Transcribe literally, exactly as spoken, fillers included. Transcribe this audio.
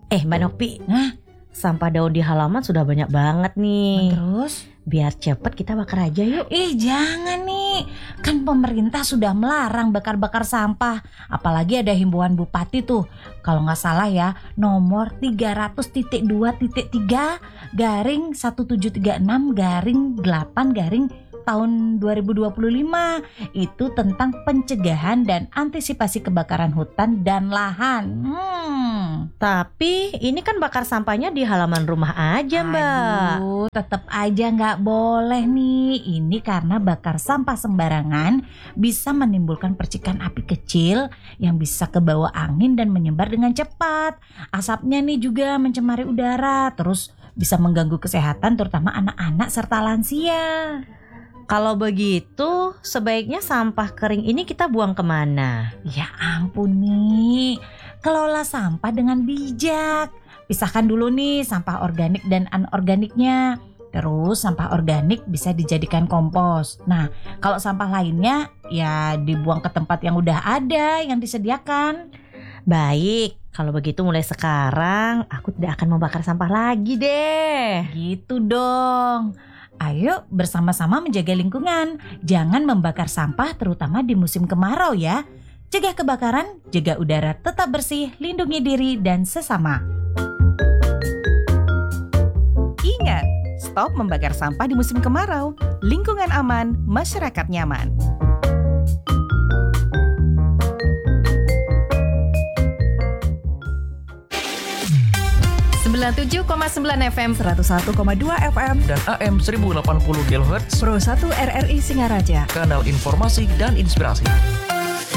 Eh Mbak Nopi, Nah, sampah daun di halaman sudah banyak banget nih. terus? Biar cepet kita bakar aja yuk. Ih jangan nih, kan pemerintah sudah melarang bakar-bakar sampah. Apalagi ada himbauan bupati tuh, kalau gak salah ya, nomor tiga ratus dua tiga garing satu tujuh tiga enam garing delapan garing tahun dua ribu dua puluh lima. Itu tentang pencegahan dan antisipasi kebakaran hutan dan lahan. Hmm. Tapi ini kan bakar sampahnya di halaman rumah aja Mbak. Aduh, tetap aja nggak boleh nih. Ini karena bakar sampah sembarangan bisa menimbulkan percikan api kecil yang bisa kebawa angin dan menyebar dengan cepat. Asapnya nih juga mencemari udara, terus bisa mengganggu kesehatan terutama anak-anak serta lansia. Kalau begitu sebaiknya sampah kering ini kita buang kemana? Ya ampun nih, kelola sampah dengan bijak. Pisahkan dulu nih sampah organik dan anorganiknya. Terus sampah organik bisa dijadikan kompos. Nah, kalau sampah lainnya ya dibuang ke tempat yang udah ada, yang disediakan. Baik, kalau begitu mulai sekarang aku tidak akan membakar sampah lagi deh. Gitu dong. Ayo bersama-sama menjaga lingkungan. Jangan membakar sampah terutama di musim kemarau ya. Cegah kebakaran, jaga udara tetap bersih, lindungi diri dan sesama. Ingat, stop membakar sampah di musim kemarau. Lingkungan aman, masyarakat nyaman. sembilan puluh tujuh koma sembilan F M, seratus satu koma dua F M, dan A M seribu delapan puluh kilohertz, Pro satu R R I Singaraja. kanal informasi dan inspirasi.